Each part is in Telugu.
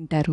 వింటారు.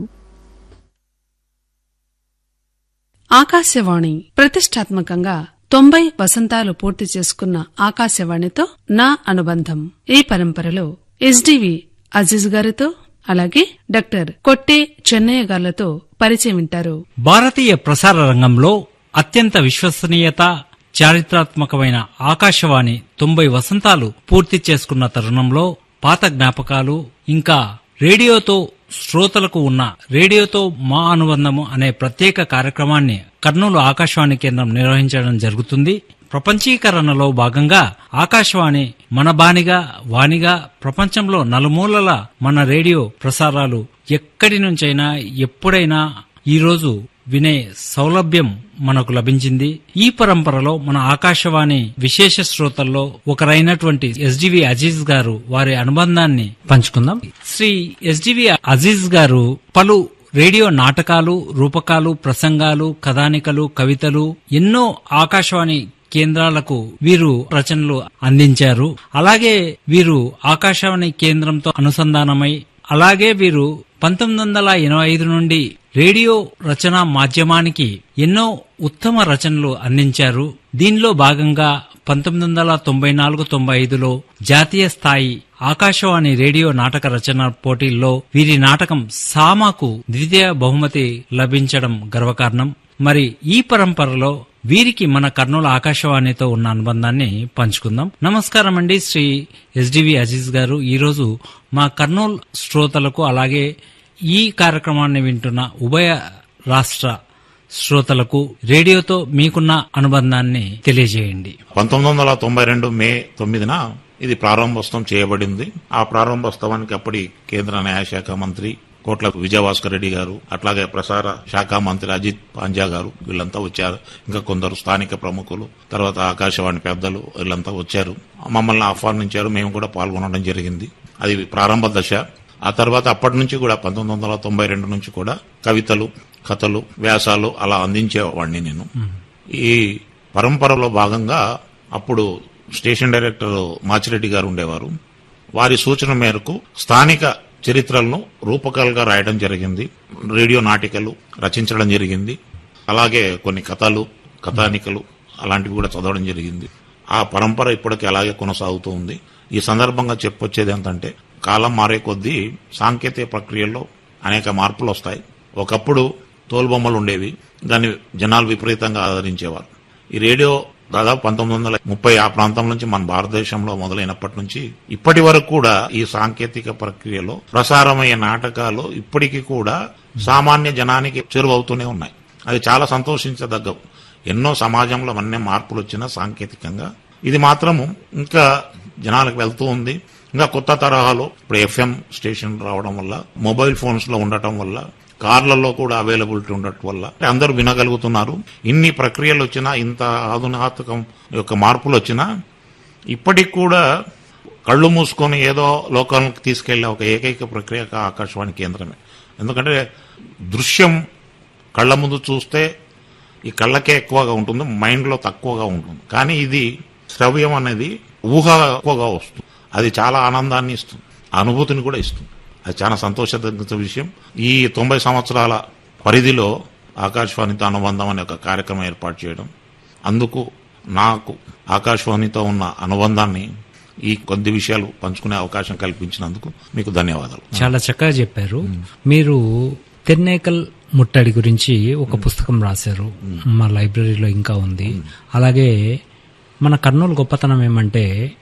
ఆకాశవాణి ప్రతిష్టాత్మకంగా 90 వసంతాలు పూర్తి చేసుకున్న ఆకాశవాణితో నా అనుబంధం ఈ పరంపరలో ఎస్డివి అజీజ్ గారితో అలాగే డాక్టర్ కొట్టే చెన్నయ్య గారితో పరిచయం వింటారు. భారతీయ ప్రసార రంగంలో అత్యంత విశ్వసనీయత, చారిత్రాత్మకమైన ఆకాశవాణి 90 వసంతాలు పూర్తి చేసుకున్న తరుణంలో పాత జ్ఞాపకాలు, ఇంకా రేడియోతో శ్రోతలకు ఉన్న రేడియోతో మా అనుబంధము అనే ప్రత్యేక కార్యక్రమాన్ని కర్నూలు ఆకాశవాణి కేంద్రం నిర్వహించడం జరుగుతుంది. ప్రపంచీకరణలో భాగంగా ఆకాశవాణి మన బానిగా వాణిగా ప్రపంచంలో నలుమూలల మన రేడియో ప్రసారాలు ఎక్కడి నుంచైనా ఎప్పుడైనా ఈరోజు వినే సౌలభ్యం మనకు లభించింది. ఈ పరంపరలో మన ఆకాశవాణి విశేష శ్రోతల్లో ఒకరైనటువంటి ఎస్డివి అజీజ్ గారు వారి అనుబంధాన్ని పంచుకుందాం. శ్రీ ఎస్డివి అజీజ్ గారు పలు రేడియో నాటకాలు, రూపకాలు, ప్రసంగాలు, కథానికలు, కవితలు ఎన్నో ఆకాశవాణి కేంద్రాలకు వీరు రచనలు అందించారు. అలాగే వీరు ఆకాశవాణి కేంద్రంతో అనుసంధానమై అలాగే వీరు 1985 నుండి రేడియో రచనా మాధ్యమానికి ఎన్నో ఉత్తమ రచనలు అందించారు. దీనిలో భాగంగా 1994-95లో జాతీయ స్థాయి ఆకాశవాణి రేడియో నాటక రచన పోటీల్లో వీరి నాటకం సామాకు ద్వితీయ బహుమతి లభించడం గర్వకారణం. మరి ఈ పరంపరలో వీరికి మన కర్నూలు ఆకాశవాణితో ఉన్న అనుబంధాన్ని పంచుకుందాం. నమస్కారం అండి శ్రీ ఎస్డివి అజీజ్ గారు. ఈరోజు మా కర్నూలు శ్రోతలకు అలాగే ఈ కార్యక్రమాన్ని వింటున్న ఉభయ రాష్ట్ర శ్రోతలకు రేడియోతో మీకున్న అనుబంధాన్ని తెలియజేయండి. 1992 మే 9న ఇది ప్రారంభోత్సవం చేయబడింది. ఆ ప్రారంభోత్సవానికి అప్పటి కేంద్ర న్యాయశాఖ మంత్రి కోట్ల విజయభాస్కర్ రెడ్డి గారు, అట్లాగే ప్రసార శాఖ మంత్రి అజిత్ పాంజా గారు వీళ్ళంతా వచ్చారు. ఇంకా కొందరు స్థానిక ప్రముఖులు, తర్వాత ఆకాశవాణి పెద్దలు వీళ్ళంతా వచ్చారు. మమ్మల్ని ఆహ్వానించారు. మేము కూడా పాల్గొనడం జరిగింది. అది ప్రారంభ దశ. ఆ తర్వాత అప్పటి నుంచి కూడా 1992 నుంచి కూడా కవితలు, కథలు, వ్యాసాలు అలా అందించేవాడిని నేను. ఈ పరంపరలో భాగంగా అప్పుడు స్టేషన్ డైరెక్టర్ మాచిరెడ్డి గారు ఉండేవారు. వారి సూచన మేరకు స్థానిక చరిత్రలను రూపకాలుగా రాయడం జరిగింది. రేడియో నాటికలు రచించడం జరిగింది. అలాగే కొన్ని కథలు, కథానికలు అలాంటివి కూడా చదవడం జరిగింది. ఆ పరంపర ఇప్పటికీ అలాగే కొనసాగుతూ ఉంది. ఈ సందర్భంగా చెప్పొచ్చేది ఏంటంటే, కాలం మారే కొద్దీ సాంకేతిక ప్రక్రియల్లో అనేక మార్పులు వస్తాయి. ఒకప్పుడు తోలుబొమ్మలు ఉండేవి, దాన్ని జనాలు విపరీతంగా ఆదరించేవారు. ఈ రేడియో దాదాపు 1930 ఆ ప్రాంతం నుంచి మన భారతదేశంలో మొదలైనప్పటి నుంచి ఇప్పటి వరకు కూడా ఈ సాంకేతిక ప్రక్రియలో ప్రసారమయ్యే నాటకాలు ఇప్పటికీ కూడా సామాన్య జనానికి చేరువవుతూనే ఉన్నాయి. అది చాలా సంతోషించదగ్గం. ఎన్నో సమాజంలో అన్నీ మార్పులు వచ్చినా సాంకేతికంగా ఇది మాత్రము ఇంకా జనాలకు వెళ్తూ ఉంది. ఇంకా కొత్త తరహాలో ఇప్పుడు FM స్టేషన్ రావడం వల్ల, మొబైల్ ఫోన్స్ లో ఉండటం వల్ల, కార్లలో కూడా అవైలబిలిటీ ఉండటం వల్ల అందరూ వినగలుగుతున్నారు. ఇన్ని ప్రక్రియలు వచ్చినా, ఇంత ఆధునాతకం యొక్క మార్పులు వచ్చినా ఇప్పటికి కూడా కళ్ళు మూసుకొని ఏదో లోకాలకు తీసుకెళ్లే ఒక ఏకైక ప్రక్రియ ఆకాశవాణి కేంద్రమే. ఎందుకంటే దృశ్యం కళ్ళ ముందు చూస్తే ఈ కళ్ళకే ఎక్కువగా ఉంటుంది, మైండ్ లో తక్కువగా ఉంటుంది. కానీ ఇది శ్రవ్యం అనేది ఊహ ఎక్కువగా వస్తుంది. అది చాలా ఆనందాన్ని ఇస్తుంది, అనుభూతిని కూడా ఇస్తుంది. అది చాలా సంతోషదగ్గ విషయం. ఈ 90 సంవత్సరాల పరిధిలో ఆకాశవాణితో అనుబంధం అనే ఒక కార్యక్రమం ఏర్పాటు చేయడం, అందుకు నాకు ఆకాశవాణితో ఉన్న అనుబంధాన్ని ఈ కొద్ది విషయాలు పంచుకునే అవకాశం కల్పించినందుకు మీకు ధన్యవాదాలు. చాలా చక్కగా చెప్పారు. మీరు తెన్నేకల్ ముట్టడి గురించి ఒక పుస్తకం రాశారు, మా లైబ్రరీలో ఇంకా ఉంది. అలాగే మన కర్నూలు గొప్పతనం ఏమంటే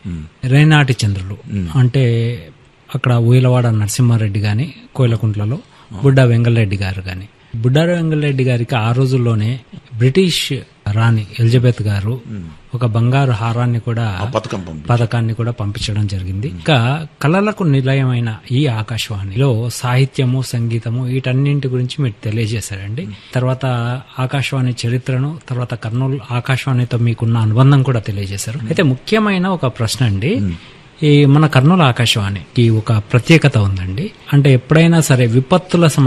రేనాటి చంద్రులు అంటే అక్కడ ఊయలవాడ నరసింహారెడ్డి గాని, కోయిలకుంట్లలో బుడ్డా వెంగళరెడ్డి గారు గాని. బుడ్డా వెంగళరెడ్డి గారికి ఆ రోజుల్లోనే బ్రిటిష్ రాణి ఎలిజబెత్ గారు ఒక బంగారు హారాన్ని కూడా పథకాన్ని కూడా పంపించడం జరిగింది. ఇంకా కళలకు నిలయమైన ఈ ఆకాశవాణిలో సాహిత్యము, సంగీతము వీటన్నింటి గురించి మీరు తెలియజేశారండి. తర్వాత ఆకాశవాణి చరిత్రను, తర్వాత కర్నూలు ఆకాశవాణితో మీకున్న అనుబంధం కూడా తెలియజేశారు. అయితే ముఖ్యమైన ఒక ప్రశ్న అండి, ఈ మన కర్నూలు ఆకాశవాణికి ఒక ప్రత్యేకత ఉందండి. అంటే ఎప్పుడైనా సరే విపత్తుల